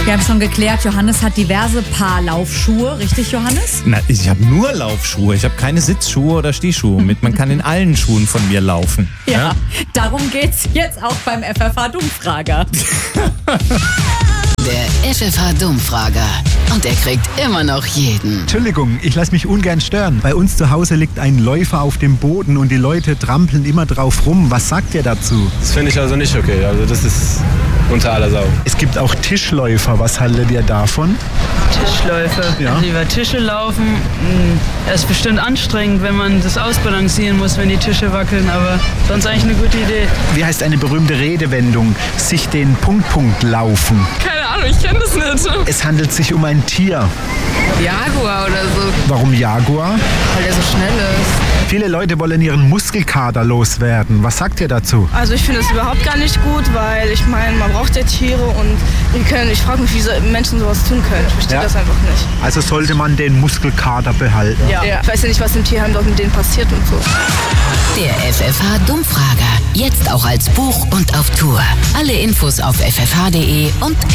Wir haben schon geklärt, Johannes hat diverse Paar Laufschuhe. Richtig, Johannes? Na, ich habe nur Laufschuhe. Ich habe keine Sitzschuhe oder Stehschuhe mit. Man kann in allen Schuhen von mir laufen. Ja, darum geht's jetzt auch beim FFH-Dummfrager. Der FFH-Dummfrager. Und er kriegt immer noch jeden. Entschuldigung, ich lasse mich ungern stören. Bei uns zu Hause liegt ein Läufer auf dem Boden und die Leute trampeln immer drauf rum. Was sagt ihr dazu? Das finde ich also nicht okay. Also das ist unter aller Sau. Es gibt auch Tischläufer. Was haltet ihr davon? Tischläufer. Ja. Also über Tische laufen. Es ist bestimmt anstrengend, wenn man das ausbalancieren muss, wenn die Tische wackeln, aber sonst eigentlich eine gute Idee. Wie heißt eine berühmte Redewendung? Sich den Punkt laufen. Keine Ahnung, ich kenne das nicht. Es handelt sich um ein Tier. Jaguar oder so, Warum Jaguar? weil der so schnell ist. Viele Leute wollen ihren Muskelkater loswerden. Was sagt ihr dazu? Also ich finde es überhaupt gar nicht gut, weil ich meine, man braucht ja Tiere und ich frage mich, wie so Menschen sowas tun können. Ich verstehe das einfach nicht. Also sollte man den Muskelkater behalten. Ja. Ich weiß ja nicht, was im Tierheim dort mit denen passiert und so. Der FFH-Dummfrager. Jetzt auch als Buch und auf Tour. Alle Infos auf ffh.de und